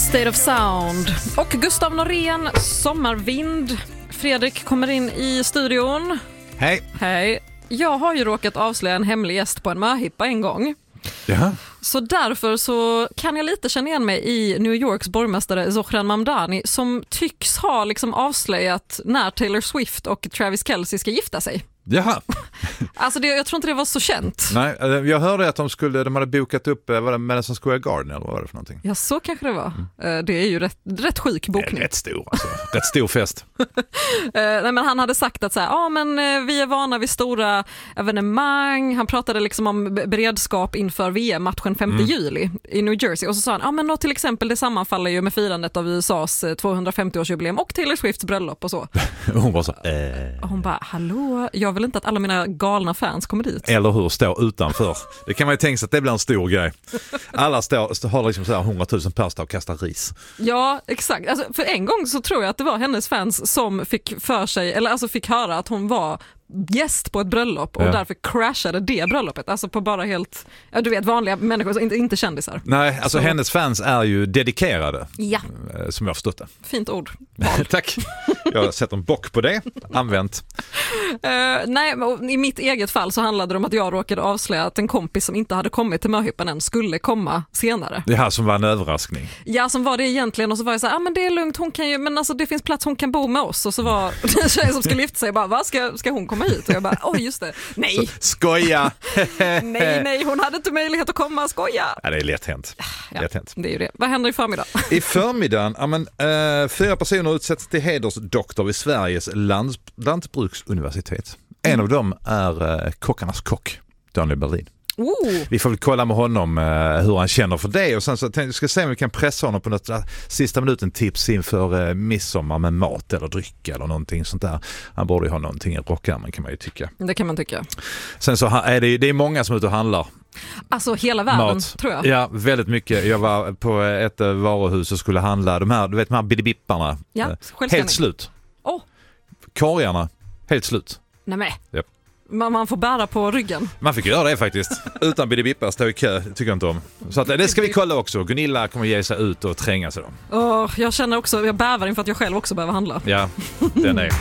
State of Sound och Gustav Norén, Sommarvind. Fredrik kommer in i studion. Hej. Hej. Jag har ju råkat avslöja en hemlig gäst på en möhippa en gång. Jaha. Så därför så kan jag lite känna igen mig i New Yorks borgmästare Zohran Mamdani som tycks ha liksom avslöjat när Taylor Swift och Travis Kelce ska gifta sig. Jaha. Alltså jag tror inte det var så känt. Nej, jag hörde att de hade bokat upp Madison Square Garden eller vad var det för någonting? Ja, så kanske det var. Det är ju rätt sjuk bokning. Rätt stor alltså. Rätt stor fest. Nej, men han hade sagt att så här, men vi är vana vid stora evenemang. Han pratade liksom om beredskap inför VM-matchen 5 juli i New Jersey. Och så sa han, men då till exempel det sammanfaller ju med firandet av USAs 250-årsjubileum och Taylor Swifts bröllop och så. Hon var så, Och hon bara, hallå, jag vill inte att alla mina galna fans kommer dit. Eller hur, står utanför. Det kan man ju tänka sig att det blir en stor grej. Alla har liksom så här 100 000 pers och kastar ris. Ja, exakt. Alltså, för en gång så tror jag att det var hennes fans som fick för sig, eller alltså fick höra att hon var gäst på ett bröllop och därför crashade det bröllopet. Alltså på bara helt, du vet, vanliga människor, inte kändisar. Nej, alltså så. Hennes fans är ju dedikerade. Ja. Som jag har förstått det. Fint ord. Tack. Jag sätter en bock på det. Använt. Nej, i mitt eget fall så handlade det om att jag råkade avslöja att en kompis som inte hade kommit till möhippan än skulle komma senare. Det här som var en överraskning. Ja, som var det egentligen. Och så var jag så här, men det är lugnt, hon kan ju, men alltså det finns plats, hon kan bo med oss. Och så var det tjej som skulle lyfta sig bara, vad ska hon komma hit? Och jag bara, just det. Nej. Så, skoja. nej, hon hade inte möjlighet att komma, skoja. Ja, det är lätt hänt. Ja, det är ju det. Vad händer i förmiddag? I förmiddagen, 4 personer utsätts till hedersdoktor vid Sveriges lantbruksuniversitet. En av dem är kockarnas kock, Daniel Berlin. Vi får väl kolla med honom hur han känner för det. Och sen så ska vi se om vi kan pressa honom på något sista minuten tips inför midsommar med mat eller dryck eller någonting sånt där. Han borde ju ha någonting i rockärmen, kan man ju tycka. Det kan man tycka. Sen så är det är många som är ute och handlar. Alltså hela världen, mat. Tror jag. Ja, väldigt mycket. Jag var på ett varuhus och skulle handla de här bidibipparna. Ja, helt slut. Korgarna, helt slut. Nej. Yep. Man får bära på ryggen. Man fick göra det faktiskt. Utan bidibippa, stå i kö, tycker jag inte om. Så att, det ska vi kolla också. Gunilla kommer ge sig ut och tränga sig då. Jag känner också, jag bävar inför att jag själv också behöver handla. Ja, den är.